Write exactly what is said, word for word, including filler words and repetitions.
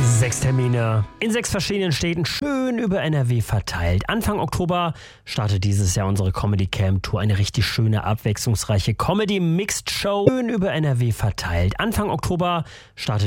Sechs Termine in sechs verschiedenen Städten, schön über N R W verteilt. Anfang Oktober startet dieses Jahr unsere Comedy Camp Tour, eine richtig schöne, abwechslungsreiche Comedy Mixed Show, schön über N R W verteilt. Anfang Oktober startet